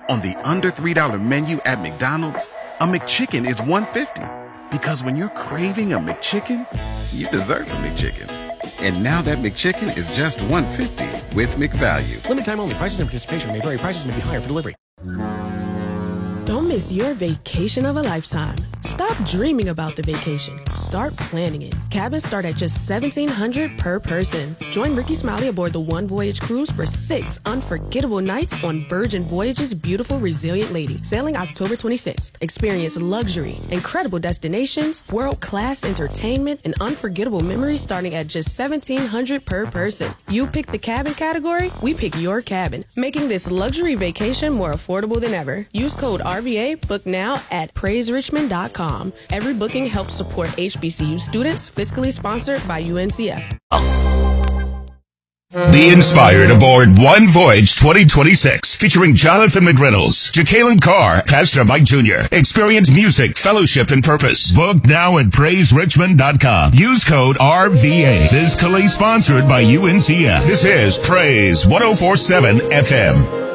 On the under $3 menu at McDonald's, a McChicken is $1.50. Because when you're craving a McChicken, you deserve a McChicken. And now that McChicken is just $1.50 with McValue. Limited time only. Prices and participation may vary. Prices may be higher for delivery. Don't miss your vacation of a lifetime. Stop dreaming about the vacation. Start planning it. Cabins start at just $1,700 per person. Join Ricky Smiley aboard the One Voyage cruise for 6 unforgettable nights on Virgin Voyage's beautiful Resilient Lady, sailing October 26th. Experience luxury, incredible destinations, world-class entertainment, and unforgettable memories starting at just $1,700 per person. You pick the cabin category, we pick your cabin, making this luxury vacation more affordable than ever. Use code RVA, book now at PraiseRichmond.com. Every booking helps support HBCU students, fiscally sponsored by UNCF. Be inspired aboard One Voyage 2026, featuring Jonathan McReynolds, Jacqueline Carr, Pastor Mike Jr. Experience music, fellowship, and purpose. Book now at PraiseRichmond.com. Use code RVA. Fiscally sponsored by UNCF. This is Praise 104.7 FM.